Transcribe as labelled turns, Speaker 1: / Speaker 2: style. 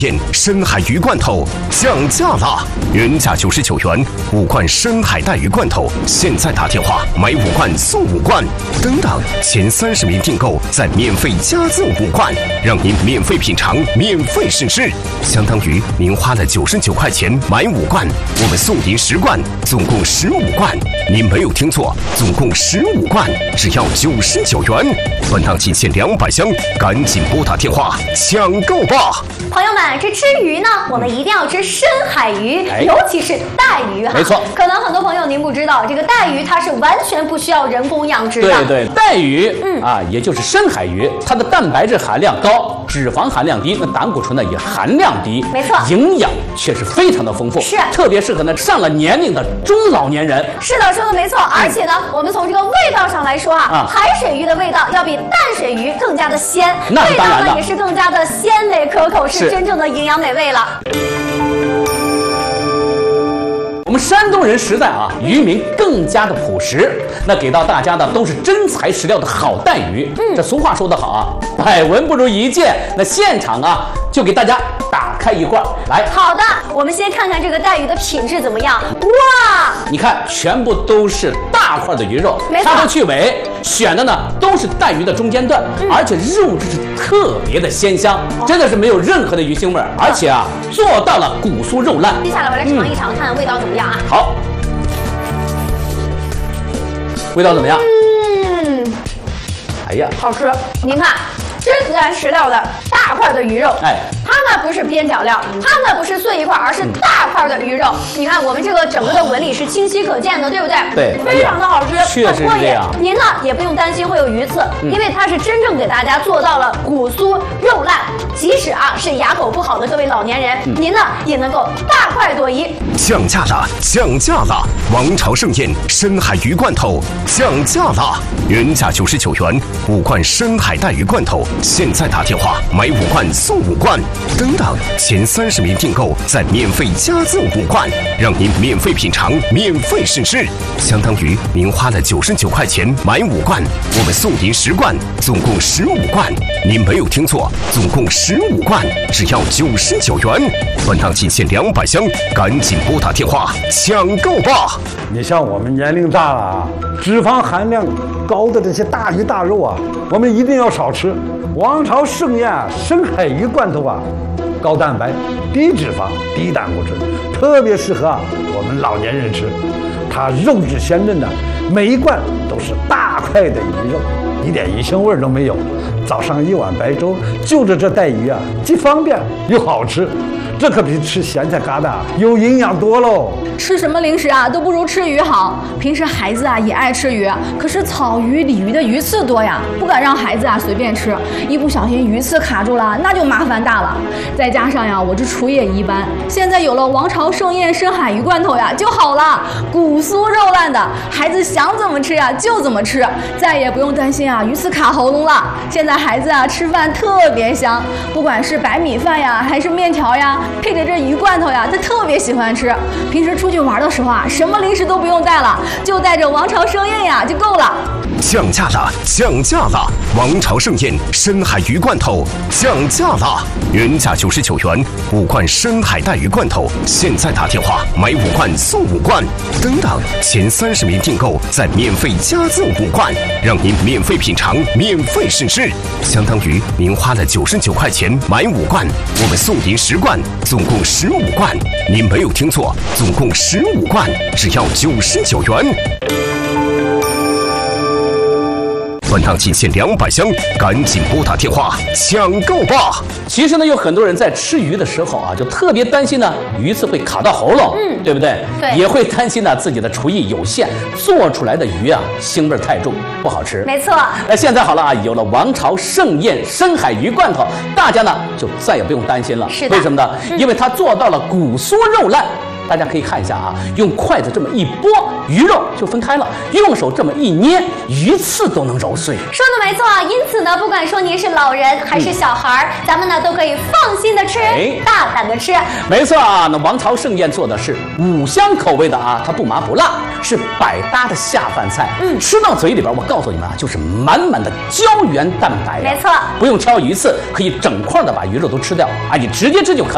Speaker 1: 深海鱼罐头降价了，原价99元，5罐深海带鱼罐头，现在打电话买5罐送5罐，等等，前30名订购再免费加赠5罐，让您免费品尝，免费试吃，相当于您花了99块钱买5罐，我们送您10罐，总共15罐。您没有听错，总共15罐，只要99元。本档仅限200箱，赶紧拨打电话抢购吧！
Speaker 2: 朋友们，这吃鱼呢，我们一定要吃深海鱼，尤其是带鱼哈。
Speaker 3: 没错，
Speaker 2: 可能很多朋友您不知道，这个带鱼它是完全不需要人工养殖的。
Speaker 3: 对，带鱼，也就是深海鱼，它的蛋白质含量高，脂肪含量低，那胆固醇呢也含量低，
Speaker 2: 没错，
Speaker 3: 营养却是非常的丰富，
Speaker 2: 是
Speaker 3: 特别适合呢上了年龄的中老年人。
Speaker 2: 是的，说的没错。而且呢，我们从这个味道上来说海水鱼的味道要比淡水鱼更加的鲜，
Speaker 3: 那是当然的，
Speaker 2: 味道呢也是更加的鲜美可口，是真正的营养美味了。
Speaker 3: 我们山东人时代渔民更加的朴实，那给到大家的都是真材实料的好带鱼。这俗话说得好百闻不如一见。那现场就给大家打开一罐来。
Speaker 2: 好的，我们先看看这个带鱼的品质怎么样。哇，
Speaker 3: 你看，全部都是大块的鱼肉，它都去尾，选的呢都是带鱼的中间段，而且肉质是特别的鲜香，真的是没有任何的鱼腥味，而且做到了骨酥肉烂。
Speaker 2: 接下来我来尝一尝，看看味道怎么样啊？
Speaker 3: 好，味道怎么样？哎呀，
Speaker 2: 好吃！您看，真材实料的大块的鱼肉，它呢不是边角料，它呢不是碎一块，而是大块的鱼肉。你看我们这个整个的纹理是清晰可见的，对不对？
Speaker 3: 对，
Speaker 2: 非常的好吃，
Speaker 3: 确实是这样。
Speaker 2: 您呢也不用担心会有鱼刺，因为它是真正给大家做到了骨酥肉烂，即使是牙口不好的各位老年人，您呢也能够大快朵颐。
Speaker 1: 降价了，降价了！王朝盛宴深海鱼罐头降价了，原价99元，5罐深海带鱼罐头，现在打电话买5罐送5罐，等等，前30名订购再免费加赠5罐，让您免费品尝，免费试吃，相当于您花了99块钱买5罐，我们送您10罐，总共15罐。您没有听错，总共15罐，只要99元。本档仅限200箱，赶紧拨打电话抢购吧！
Speaker 4: 你像我们年龄大了脂肪含量高的这些大鱼大肉我们一定要少吃。王朝盛宴深海鱼罐头高蛋白、低脂肪、低胆固醇，特别适合我们老年人吃。它肉质鲜嫩的，每一罐都是大块的鱼肉，一点鱼腥味都没有。早上1碗白粥，就着这带鱼既方便又好吃。这可比吃咸菜疙瘩有营养多喽！
Speaker 5: 吃什么零食都不如吃鱼好。平时孩子也爱吃鱼，可是草鱼、鲤鱼的鱼刺多呀，不敢让孩子随便吃，一不小心鱼刺卡住了，那就麻烦大了。再加上我这厨艺也一般，现在有了王朝盛宴深海鱼罐头就好了，骨酥肉烂的，孩子想怎么吃就怎么吃，再也不用担心鱼刺卡喉咙了。现在孩子吃饭特别香，不管是白米饭还是面条配着这鱼罐头他特别喜欢吃。平时出去玩的时候什么零食都不用带了，就带着王朝盛宴就够了。
Speaker 1: 降价了，降价了！王朝盛宴深海鱼罐头降价了，原价99元，5罐深海带鱼罐头，现在打电话买5罐送5罐，等等，前30名订购再免费加赠5罐，让您免费品尝，免费试吃，相当于您花了99块钱买5罐，我们送您10罐，总共15罐。您没有听错，总共15罐，只要99元。本档仅限200箱，赶紧拨打电话抢购吧！
Speaker 3: 其实呢，有很多人在吃鱼的时候就特别担心呢鱼刺会卡到喉咙，对不对？
Speaker 2: 对，
Speaker 3: 也会担心呢自己的厨艺有限，做出来的鱼腥味太重，不好吃。
Speaker 2: 没错。
Speaker 3: 那现在好了有了王朝盛宴深海鱼罐头，大家呢就再也不用担心了。
Speaker 2: 是的。
Speaker 3: 为什么呢？因为它做到了骨酥肉烂。大家可以看一下用筷子这么一拨，鱼肉就分开了；用手这么一捏，鱼刺都能揉碎。
Speaker 2: 说的没错，因此呢，不管说您是老人还是小孩咱们呢都可以放心的吃，大胆的吃。
Speaker 3: 没错那王朝盛宴做的是5香口味的它不麻不辣，是百搭的下饭菜。吃到嘴里边，我告诉你们就是满满的胶原蛋白。
Speaker 2: 没错，
Speaker 3: 不用挑鱼刺，可以整块的把鱼肉都吃掉你直接吃就可以。